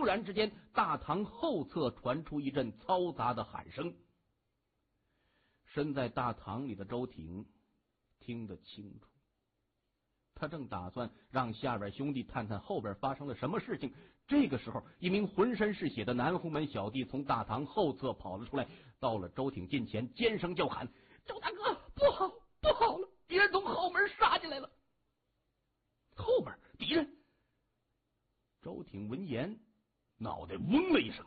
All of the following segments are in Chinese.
突然之间，大堂后侧传出一阵嘈杂的喊声。身在大堂里的周挺听得清楚，他正打算让下边兄弟探探后边发生了什么事情。这个时候，一名浑身是血的南红门小弟从大堂后侧跑了出来，到了周挺近前，尖声叫喊：“周大哥，不好，不好了！敌人从后门杀进来了！”后门敌人！周挺闻言，脑袋嗡了一声。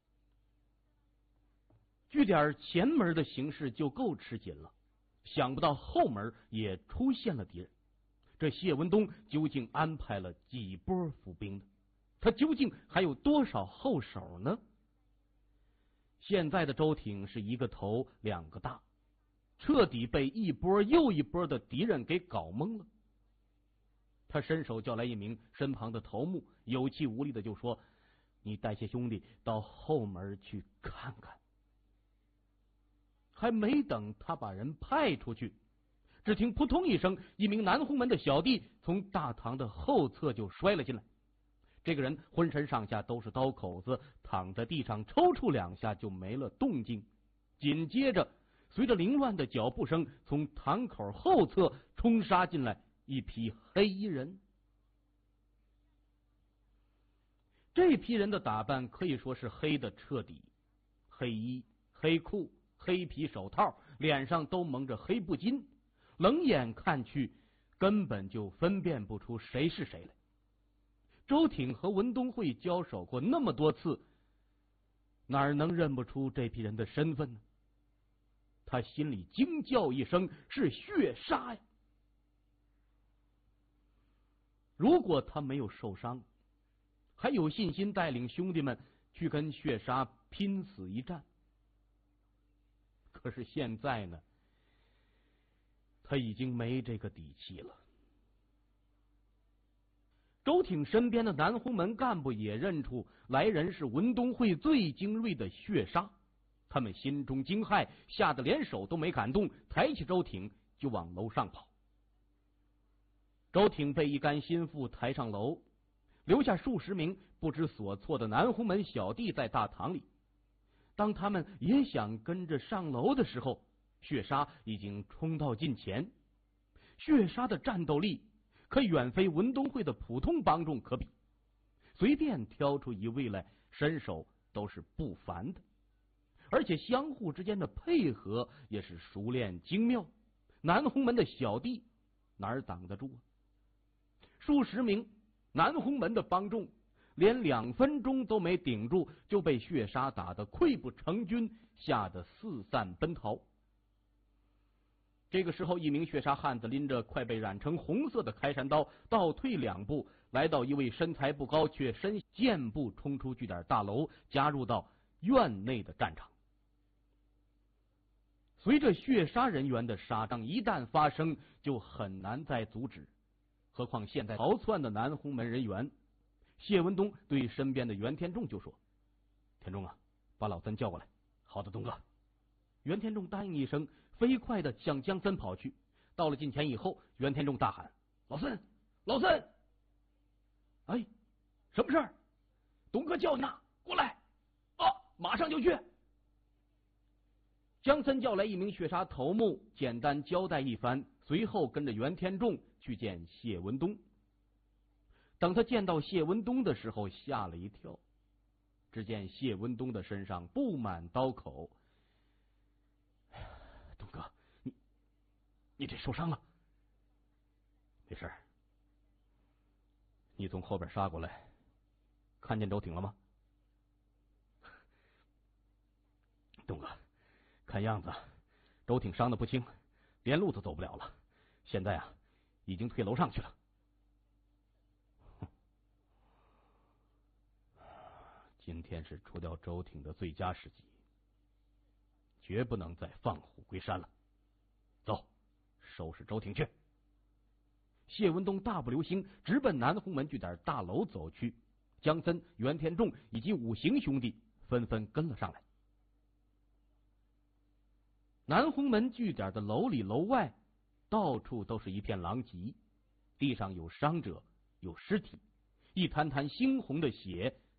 据点前门的形势就够吃紧了，想不到后门也出现了敌人。这谢文东究竟安排了几波伏兵呢？他究竟还有多少后手呢？现在的周挺是一个头两个大，彻底被一波又一波的敌人给搞懵了。他伸手叫来一名身旁的头目，有气无力的就说：“你带些兄弟到后门去看看。”还没等他把人派出去，只听扑通一声，一名南红门的小弟从大堂的后侧就摔了进来。这个人浑身上下都是刀口子，躺在地上抽搐两下就没了动静。紧接着，随着凌乱的脚步声，从堂口后侧冲杀进来一批黑衣人。这批人的打扮可以说是黑的彻底，黑衣、黑裤、黑皮手套，脸上都蒙着黑布巾，冷眼看去根本就分辨不出谁是谁来。周挺和文东会交手过那么多次，哪能认不出这批人的身份呢？他心里惊叫一声，是血杀呀！如果他没有受伤，还有信心带领兄弟们去跟血杀拼死一战。可是现在呢，他已经没这个底气了。周挺身边的南红门干部也认出来人是文东会最精锐的血杀，他们心中惊骇，吓得连手都没敢动，抬起周挺就往楼上跑。周挺被一干心腹抬上楼，留下数十名不知所措的南红门小弟在大堂里。当他们也想跟着上楼的时候，血杀已经冲到近前。血杀的战斗力可远非文东会的普通帮众可比，随便挑出一位来，身手都是不凡的，而且相互之间的配合也是熟练精妙。南红门的小弟哪儿挡得住啊？数十名南红门的帮众连2分钟都没顶住，就被血杀打得溃不成军，吓得四散奔逃。这个时候，一名血杀汉子拎着快被染成红色的开山刀，倒退2步，来到一位身材不高却身箭步冲出据点大楼，加入到院内的战场。随着血杀人员的杀伤一旦发生，就很难再阻止，何况现在逃窜的南红门人员。谢文东对身边的袁天仲就说：“天仲啊，把老三叫过来。”好的，东哥。袁天仲答应一声，飞快的向江森跑去。到了近前以后，袁天仲大喊：“老森，老森！哎，什么事儿？东哥叫你呢，过来！啊，马上就去。”江森叫来一名血杀头目，简单交代一番，随后跟着袁天仲去见谢文东。等他见到谢文东的时候，吓了一跳。只见谢文东的身上布满刀口。“东哥，你这受伤了？”“没事。你从后边杀过来，看见周挺了吗？”“东哥，看样子周挺伤得不轻，连路都走不了了，现在啊，已经退楼上去了。”“今天是除掉周挺的最佳时机，绝不能再放虎归山了。走，收拾周挺去。”谢文东大步流星直奔南红门据点大楼走去，江森、袁天仲以及五行兄弟纷纷跟了上来。南红门据点的楼里楼外到处都是一片狼藉，地上有伤者，有尸体，一滩滩猩红的血